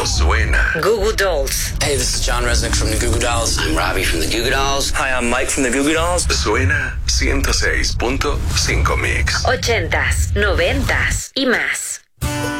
suena. Goo Goo Dolls. Hey, this is John Resnick from the Goo Goo Dolls. I'm Robbie from the Goo Goo Dolls. Hi, I'm Mike from the Goo Goo Dolls. Suena 106.5 Mix. 80s, 90s y más.